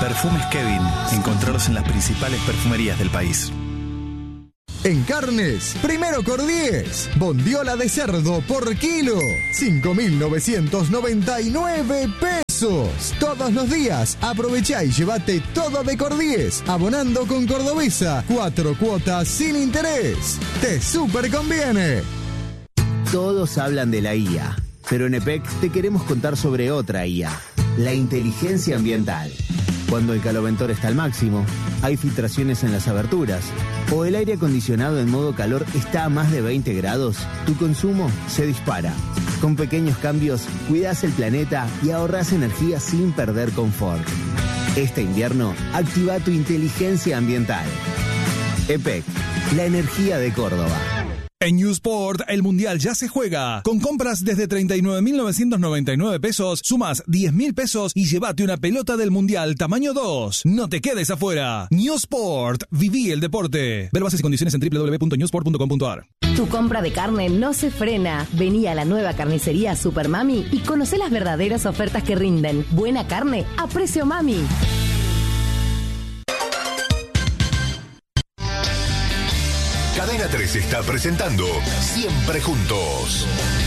Perfumes Kevin. Encontralos en las principales perfumerías del país. En carnes, primero Cordies. Bondiola de cerdo por kilo, 5.999 pesos. Todos los días, aprovechá y llévate todo de Cordies. Abonando con Cordobesa, 4 cuotas sin interés. ¡Te súper conviene! Todos hablan de la IA, pero en EPEC te queremos contar sobre otra IA, la inteligencia ambiental. Cuando el caloventor está al máximo, hay filtraciones en las aberturas, o el aire acondicionado en modo calor está a más de 20 grados, tu consumo se dispara. Con pequeños cambios, cuidás el planeta y ahorrás energía sin perder confort. Este invierno, activa tu inteligencia ambiental. EPEC, la energía de Córdoba. En Newsport, el Mundial ya se juega. Con compras desde 39.999 pesos, sumas 10.000 pesos y llévate una pelota del Mundial tamaño 2. No te quedes afuera. Newsport, viví el deporte. Ver bases y condiciones en www.newsport.com.ar. Tu compra de carne no se frena. Vení a la nueva carnicería Super Mami y conocé las verdaderas ofertas que rinden. Buena carne a precio mami. Cadena 3 está presentando Siempre Juntos.